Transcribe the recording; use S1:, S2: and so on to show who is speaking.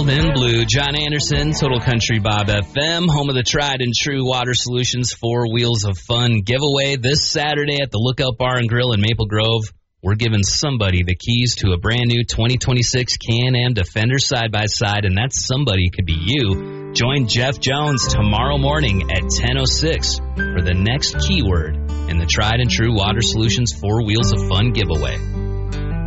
S1: Wild and Blue. John Anderson, Total Country Bob FM, home of the tried and true Water Solutions 4 Wheels of Fun giveaway this Saturday at the Lookout Bar and Grill in Maple Grove. We're giving somebody the keys to a brand new 2026 Can-Am Defender side-by-side, and that somebody could be you. Join Jeff Jones tomorrow morning at 10:06 for the next keyword in the tried and true Water Solutions 4 Wheels of Fun giveaway.